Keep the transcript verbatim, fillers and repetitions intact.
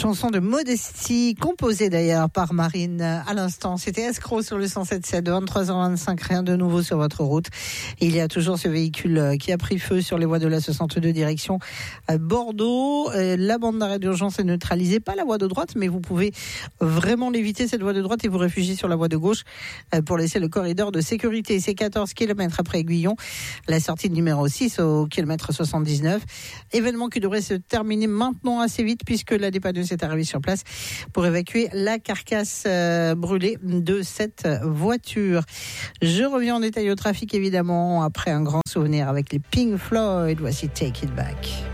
Chanson de Modestie, composée d'ailleurs par Marine à l'instant. C'était Escroc sur le cent sept sept, vingt-trois heures vingt-cinq, rien de nouveau sur votre route. Il y a toujours ce véhicule qui a pris feu sur les voies de la soixante-deux direction Bordeaux. La bande d'arrêt d'urgence est neutralisée, pas la voie de droite, mais vous pouvez vraiment l'éviter, cette voie de droite, et vous réfugier sur la voie de gauche pour laisser le corridor de sécurité. C'est quatorze kilomètres après Aiguillon, la sortie de numéro six au kilomètre soixante-dix-neuf. Événement qui devrait se terminer maintenant assez vite puisque la dépanneuse est arrivée sur place pour évacuer la carcasse euh, brûlée de cette voiture. Je reviens en détail au trafic évidemment après un grand souvenir avec les Pink Floyd. Voici Take It Back.